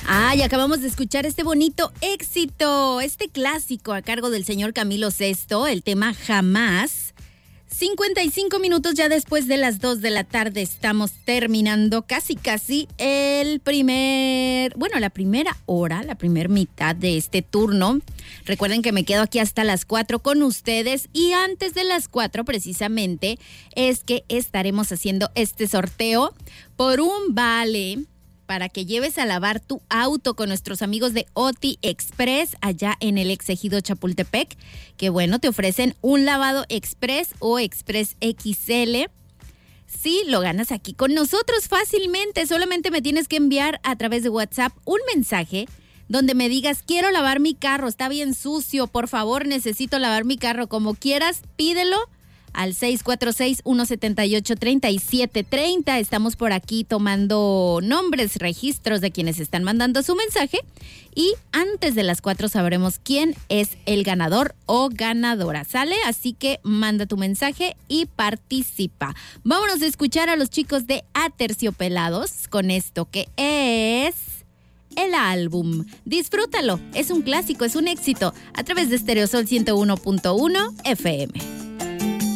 Y acabamos de escuchar este bonito éxito, este clásico a cargo del señor Camilo Sesto, el tema Jamás. 55 minutos ya después de las 2 de la tarde estamos terminando casi la primera hora, la primera mitad de este turno. Recuerden que me quedo aquí hasta las 4 con ustedes y antes de las 4 precisamente es que estaremos haciendo este sorteo por un vale para que lleves a lavar tu auto con nuestros amigos de OTI Express allá en el ex ejido Chapultepec, que bueno, te ofrecen un lavado express o express XL. Sí, lo ganas aquí con nosotros fácilmente, solamente me tienes que enviar a través de WhatsApp un mensaje donde me digas, quiero lavar mi carro, está bien sucio, por favor, necesito lavar mi carro, como quieras, pídelo. Al 646-178-3730. Estamos por aquí tomando nombres, registros de quienes están mandando su mensaje. Y antes de las 4 sabremos quién es el ganador o ganadora. ¿Sale? Así que manda tu mensaje y participa. Vámonos a escuchar a los chicos de Aterciopelados con esto que es el álbum. Disfrútalo. Es un clásico, es un éxito. A través de Stereo Sol 101.1 FM.